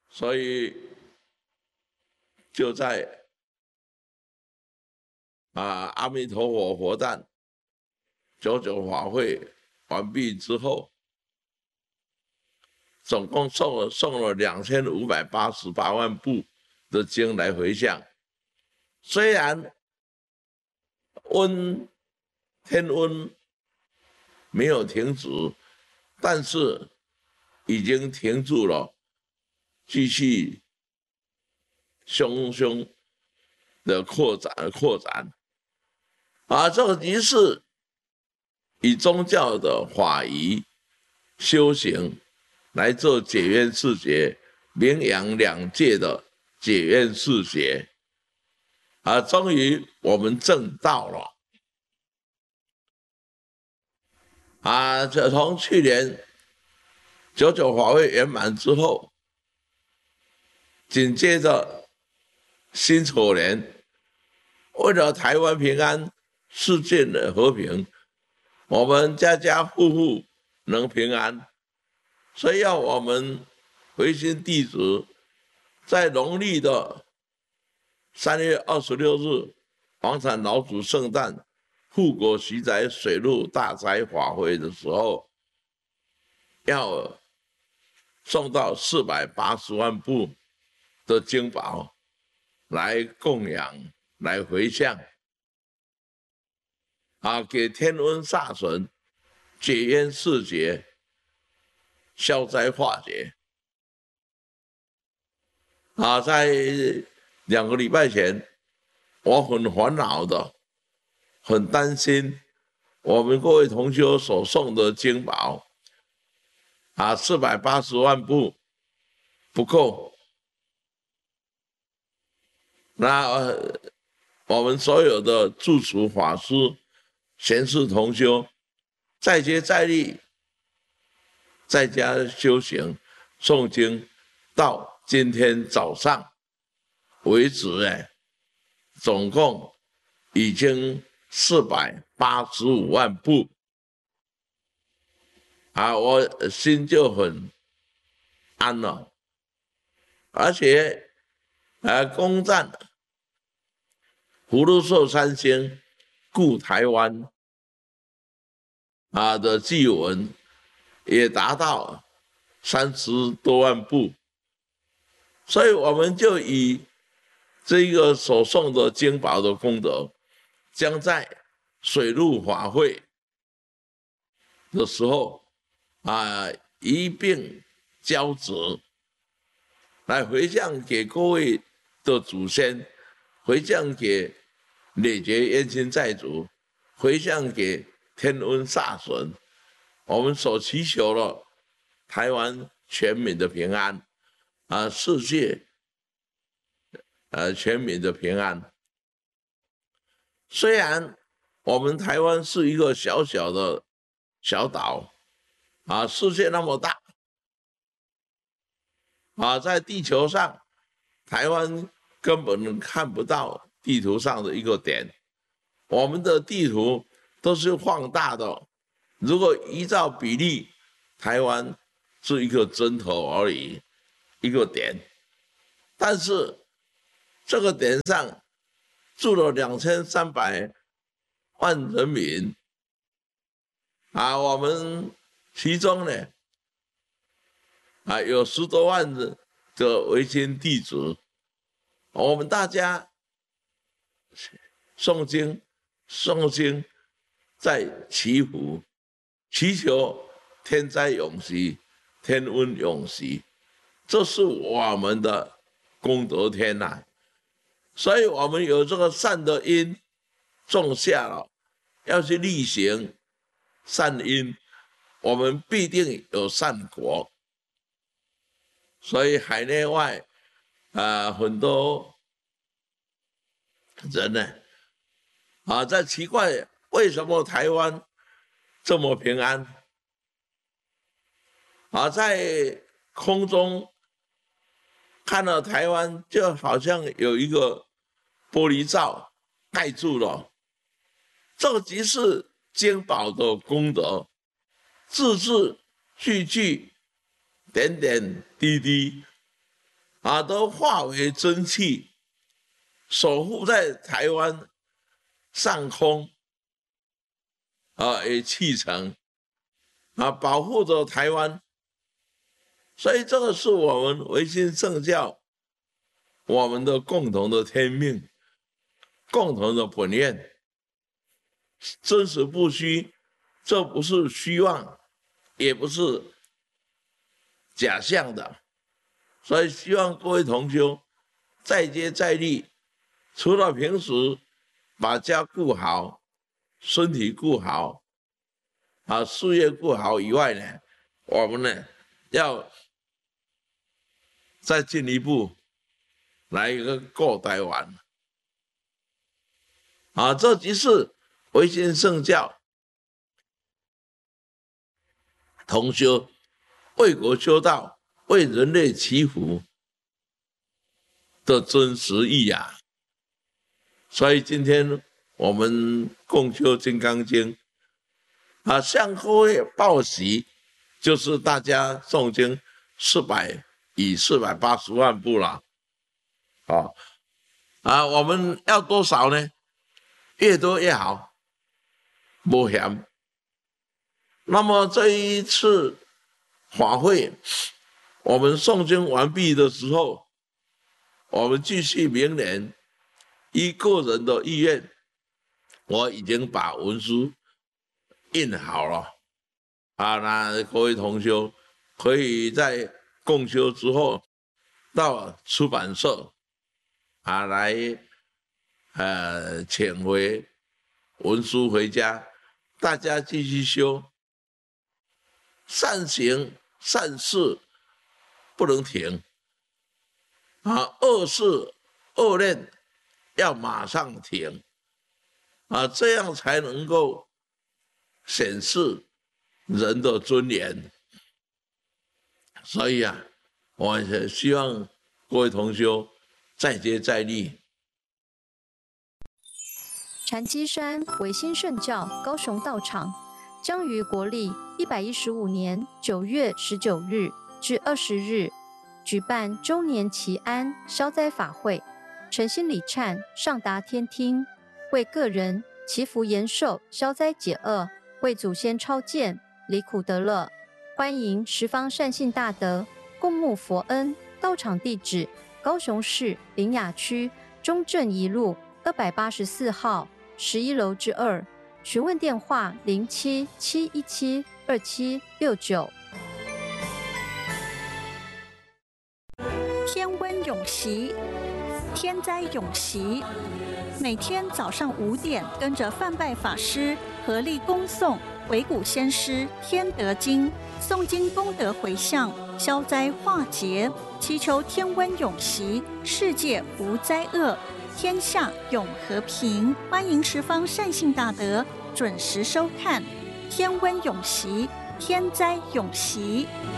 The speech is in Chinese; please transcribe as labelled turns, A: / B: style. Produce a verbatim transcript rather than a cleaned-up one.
A: 所以就在啊阿弥陀佛佛诞九九法会完毕之后，总共送了送了两千五百八十八万部的经来回向。虽然温天温没有停止，但是已经停住了，继续汹汹的扩展扩展。啊，这个仪式以宗教的法仪修行来做解冤释结，名扬两界的解冤释结。啊，终于我们证到了。啊，这从去年九九法会圆满之后，紧接着辛丑年，为了台湾平安、世界的和平，我们家家户户能平安，所以要我们回心弟子在农历的三月二十六日，黄产老祖圣诞护国习载水陆大灾法会的时候，要送到四百八十万部的经宝来供养、来回向，啊，给天瘟煞神解冤释结、消灾化解。啊，在两个礼拜前，我很烦恼的，很担心我们各位同修所送的经宝，啊，四百八十万部不够。那、呃、我们所有的住持法师、贤士同修，再接再厉，在家修行诵经，到今天早上为止，哎，总共已经四百八十五万部。啊，我心就很安了，而且，呃，攻占葫芦寿三星顾台湾啊的祭文也达到三十多万部，所以我们就以这一个所送的经宝的功德，将在水陆法会的时候啊一并交织，来回向给各位的祖先，回向给累劫冤亲债主，回向给天瘟煞神。我们所祈求了台湾全民的平安，啊，世界呃全民的平安。虽然我们台湾是一个小小的小岛，啊，世界那么大，啊，在地球上，台湾根本看不到地图上的一个点，我们的地图都是放大的。如果依照比例，台湾是一个针头而已，一个点。但是这个点上住了两千三百万人民，啊，我们其中呢，啊，有十多万的的维新弟子，我们大家诵经诵经，在祈福，祈求天灾永息、天瘟永息，这是我们的功德天呐、啊。所以我们有这个善的因种下了，要去力行善因，我们必定有善果。所以海内外啊、呃，很多人呢，啊，在奇怪为什么台湾这么平安？啊，在空中看到台湾，就好像有一个玻璃罩盖住了。这即是经宝的功德，字字句句、点点滴滴， 啊，都化为真气，守护在台湾上空啊，也气层啊，保护着台湾。所以这个是我们维新圣教我们的共同的天命，共同的本愿，真实不虚，这不是虚妄，也不是假象的。所以希望各位同修再接再厉，除了平时把家顾好，身体顾好，啊，事业顾好以外呢，我们呢要再进一步来一个过台湾。啊，这即是维新圣教同修为国修道、为人类祈福的真实意啊！所以今天我们共修《金刚经》啊，向各位报喜，就是大家诵经四百以四百八十万部了，啊啊，我们要多少呢？越多越好，不嫌。那么这一次法会，我们诵经完毕的时候，我们继续明年，依个人的意愿，我已经把文书印好了啊，那各位同修可以在共修之后到出版社啊来呃请回文书回家，大家继续修，善行善事不能停啊，恶事恶念要马上停啊，这样才能够显示人的尊严。所以啊，我也希望各位同修再接再厉。
B: 禅机山维新圣教高雄道场将于国历一百一十五年九月十九日至二十日举办周年祈安消灾法会，诚心礼忏上达天听，为个人祈福延寿、消灾解厄，为祖先超荐离苦得乐。欢迎十方善信大德共沐佛恩。道场地址：高雄市苓雅区中正一路二百八十四号十一楼之二。询问电话：零七七一七二七六九。
C: 天温永习，天灾永习。每天早上五点，跟着范拜法师合力恭诵维古先师天德经，诵经功德回向，消灾化劫，祈求天温永习，世界无灾厄，天下永和平。欢迎十方善信大德准时收看天温永习，天灾永习。